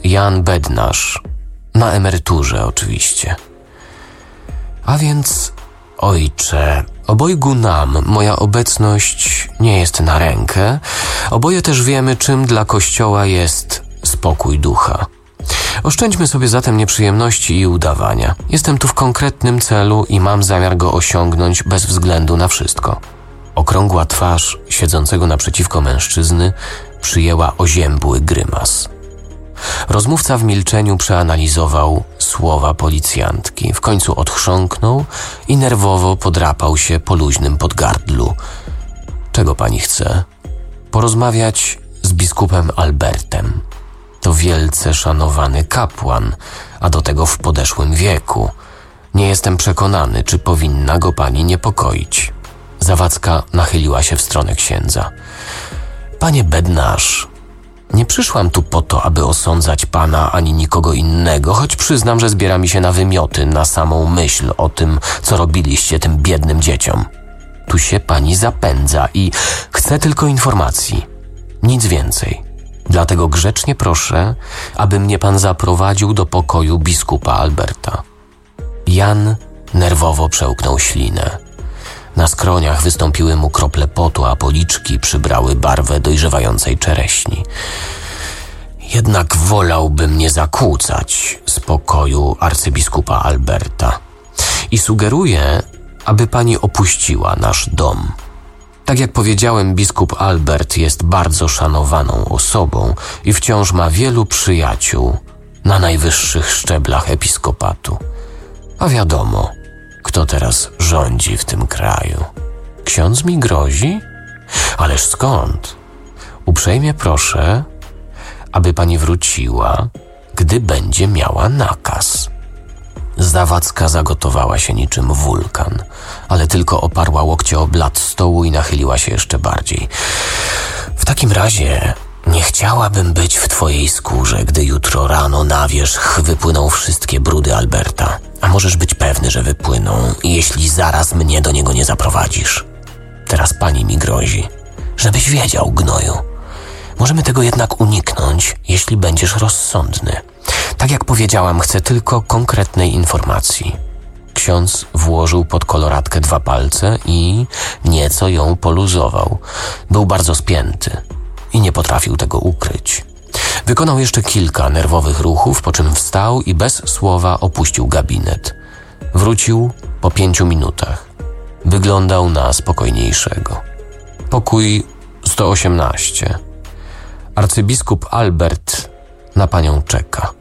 Jan Bednarz, na emeryturze oczywiście. A więc, ojcze, obojgu nam moja obecność nie jest na rękę. Oboje też wiemy, czym dla Kościoła jest spokój ducha. Oszczędźmy sobie zatem nieprzyjemności i udawania. Jestem tu w konkretnym celu i mam zamiar go osiągnąć bez względu na wszystko. Okrągła twarz siedzącego naprzeciwko mężczyzny przyjęła oziębły grymas. Rozmówca w milczeniu przeanalizował słowa policjantki. W końcu odchrząknął i nerwowo podrapał się po luźnym podgardlu. Czego pani chce? Porozmawiać z biskupem Albertem. To wielce szanowany kapłan, a do tego w podeszłym wieku. Nie jestem przekonany, czy powinna go pani niepokoić. Zawadzka nachyliła się w stronę księdza. Panie Bednarz, nie przyszłam tu po to, aby osądzać pana ani nikogo innego, choć przyznam, że zbiera mi się na wymioty na samą myśl o tym, co robiliście tym biednym dzieciom. Tu się pani zapędza i chcę tylko informacji. Nic więcej. Dlatego grzecznie proszę, aby mnie pan zaprowadził do pokoju biskupa Alberta. Jan nerwowo przełknął ślinę. Na skroniach wystąpiły mu krople potu, a policzki przybrały barwę dojrzewającej czereśni. Jednak wolałbym nie zakłócać spokoju arcybiskupa Alberta i sugeruję, aby pani opuściła nasz dom. Tak jak powiedziałem, biskup Albert jest bardzo szanowaną osobą i wciąż ma wielu przyjaciół na najwyższych szczeblach episkopatu. A wiadomo, kto teraz rządzi w tym kraju. Ksiądz mi grozi? Ależ skąd? Uprzejmie proszę, aby pani wróciła, gdy będzie miała nakaz. Zawadzka zagotowała się niczym wulkan, ale tylko oparła łokcie o blat stołu i nachyliła się jeszcze bardziej. W takim razie nie chciałabym być w twojej skórze, gdy jutro rano na wierzch wypłyną wszystkie brudy Alberta. A możesz być pewny, że wypłyną, jeśli zaraz mnie do niego nie zaprowadzisz. Teraz pani mi grozi. Żebyś wiedział, gnoju. Możemy tego jednak uniknąć, jeśli będziesz rozsądny. Tak jak powiedziałam, chcę tylko konkretnej informacji. Ksiądz włożył pod koloratkę 2 palce i nieco ją poluzował. Był bardzo spięty i nie potrafił tego ukryć. Wykonał jeszcze kilka nerwowych ruchów, po czym wstał i bez słowa opuścił gabinet. Wrócił po 5 minutach. Wyglądał na spokojniejszego. Pokój 118. Arcybiskup Albert na panią czeka.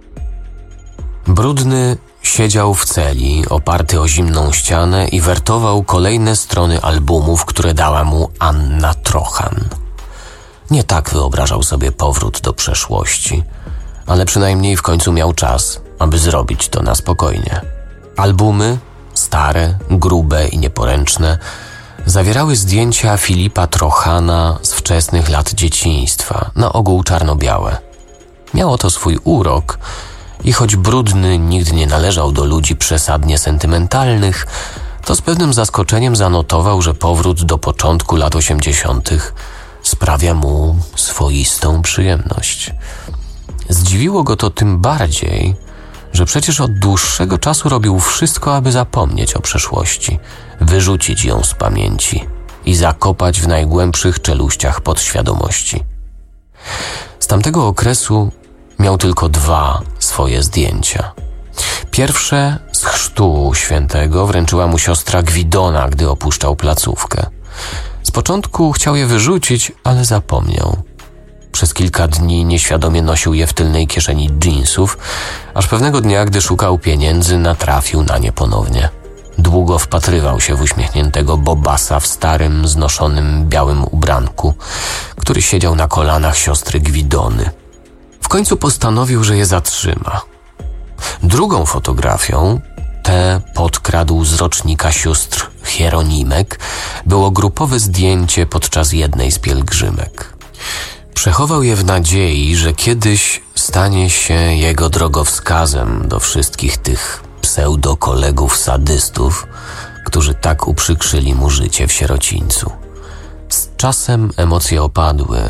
Brudny siedział w celi, oparty o zimną ścianę i wertował kolejne strony albumów, które dała mu Anna Trochan. Nie tak wyobrażał sobie powrót do przeszłości, ale przynajmniej w końcu miał czas, aby zrobić to na spokojnie. Albumy, stare, grube i nieporęczne, zawierały zdjęcia Filipa Trochana z wczesnych lat dzieciństwa, na ogół czarno-białe. Miało to swój urok i choć Brudny nigdy nie należał do ludzi przesadnie sentymentalnych, to z pewnym zaskoczeniem zanotował, że powrót do początku lat 80. sprawia mu swoistą przyjemność. Zdziwiło go to tym bardziej, że przecież od dłuższego czasu robił wszystko, aby zapomnieć o przeszłości, wyrzucić ją z pamięci i zakopać w najgłębszych czeluściach podświadomości. Z tamtego okresu miał tylko 2 swoje zdjęcia. Pierwsze z chrztu świętego wręczyła mu siostra Gwidona, gdy opuszczał placówkę. Z początku chciał je wyrzucić, ale zapomniał. Przez kilka dni nieświadomie nosił je w tylnej kieszeni dżinsów, aż pewnego dnia, gdy szukał pieniędzy, natrafił na nie ponownie. Długo wpatrywał się w uśmiechniętego Bobasa w starym, znoszonym białym ubranku, który siedział na kolanach siostry Gwidony. W końcu postanowił, że je zatrzyma. Drugą fotografią, tę podkradł z rocznika sióstr Hieronimek, było grupowe zdjęcie podczas jednej z pielgrzymek. Przechował je w nadziei, że kiedyś stanie się jego drogowskazem do wszystkich tych pseudokolegów sadystów, którzy tak uprzykrzyli mu życie w sierocińcu. Z czasem emocje opadły,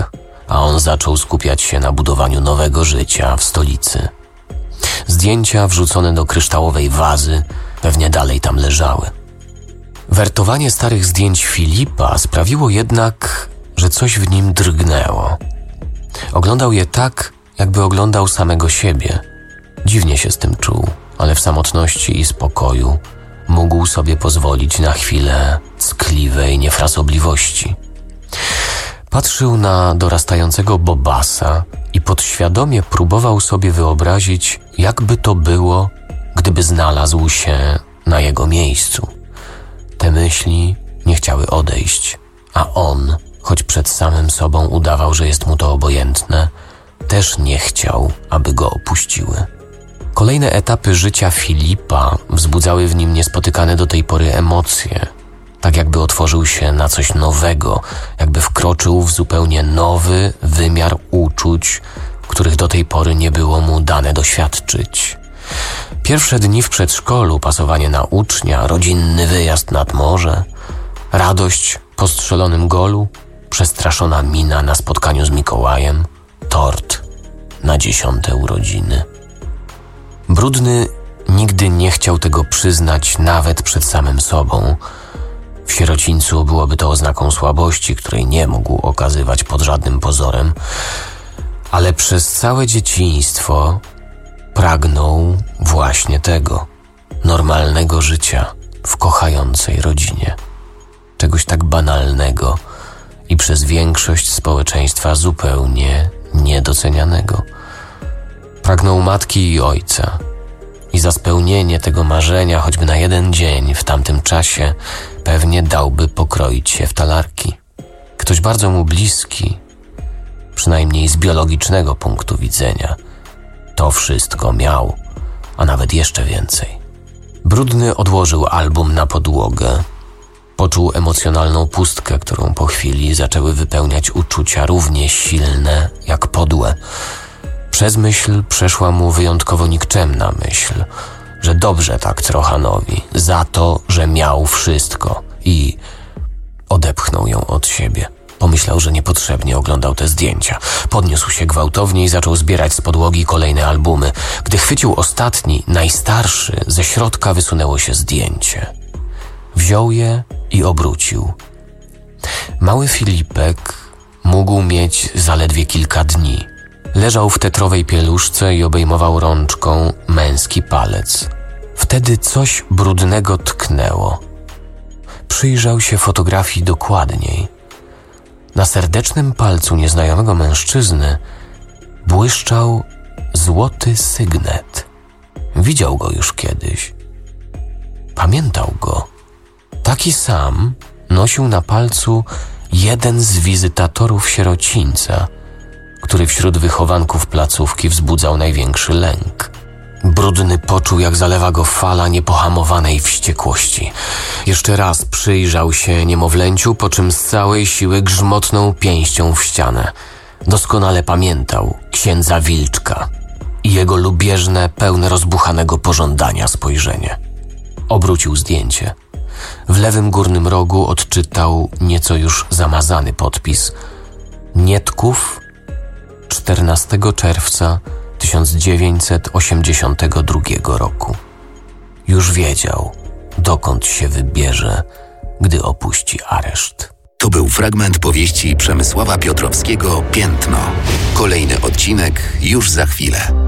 a on zaczął skupiać się na budowaniu nowego życia w stolicy. Zdjęcia wrzucone do kryształowej wazy pewnie dalej tam leżały. Wertowanie starych zdjęć Filipa sprawiło jednak, że coś w nim drgnęło. Oglądał je tak, jakby oglądał samego siebie. Dziwnie się z tym czuł, ale w samotności i spokoju mógł sobie pozwolić na chwilę ckliwej niefrasobliwości. Patrzył na dorastającego Bobasa i podświadomie próbował sobie wyobrazić, jakby to było, gdyby znalazł się na jego miejscu. Te myśli nie chciały odejść, a on, choć przed samym sobą udawał, że jest mu to obojętne, też nie chciał, aby go opuściły. Kolejne etapy życia Filipa wzbudzały w nim niespotykane do tej pory emocje, tak jakby otworzył się na coś nowego, jakby wkroczył w zupełnie nowy wymiar uczuć, których do tej pory nie było mu dane doświadczyć. Pierwsze dni w przedszkolu, pasowanie na ucznia, rodzinny wyjazd nad morze, radość po strzelonym golu, przestraszona mina na spotkaniu z Mikołajem, tort na 10. urodziny. Brudny nigdy nie chciał tego przyznać nawet przed samym sobą. W sierocińcu byłoby to oznaką słabości, której nie mógł okazywać pod żadnym pozorem, ale przez całe dzieciństwo pragnął właśnie tego, normalnego życia w kochającej rodzinie. Czegoś tak banalnego i przez większość społeczeństwa zupełnie niedocenianego. Pragnął matki i ojca i za spełnienie tego marzenia choćby na jeden dzień w tamtym czasie pewnie dałby pokroić się w talarki. Ktoś bardzo mu bliski, przynajmniej z biologicznego punktu widzenia, to wszystko miał, a nawet jeszcze więcej. Brudny odłożył album na podłogę. Poczuł emocjonalną pustkę, którą po chwili zaczęły wypełniać uczucia równie silne jak podłe. Przez myśl przeszła mu wyjątkowo nikczemna myśl, że dobrze tak Trochanowi za to, że miał wszystko i odepchnął ją od siebie. Pomyślał, że niepotrzebnie oglądał te zdjęcia. Podniósł się gwałtownie i zaczął zbierać z podłogi kolejne albumy. Gdy chwycił ostatni, najstarszy, ze środka wysunęło się zdjęcie. Wziął je i obrócił. Mały Filipek mógł mieć zaledwie kilka dni. Leżał w tetrowej pieluszce i obejmował rączką męski palec. Wtedy coś brudnego tknęło. Przyjrzał się fotografii dokładniej. Na serdecznym palcu nieznajomego mężczyzny błyszczał złoty sygnet. Widział go już kiedyś. Pamiętał go. Taki sam nosił na palcu jeden z wizytatorów sierocińca, który wśród wychowanków placówki wzbudzał największy lęk. Brudny poczuł, jak zalewa go fala niepohamowanej wściekłości. Jeszcze raz przyjrzał się niemowlęciu, po czym z całej siły grzmotnął pięścią w ścianę. Doskonale pamiętał księdza Wilczka i jego lubieżne, pełne rozbuchanego pożądania spojrzenie. Obrócił zdjęcie. W lewym górnym rogu odczytał nieco już zamazany podpis: Nietków, 14 czerwca 1982 roku. Już wiedział, dokąd się wybierze, gdy opuści areszt. To był fragment powieści Przemysława Piotrowskiego „Piętno”. Kolejny odcinek już za chwilę.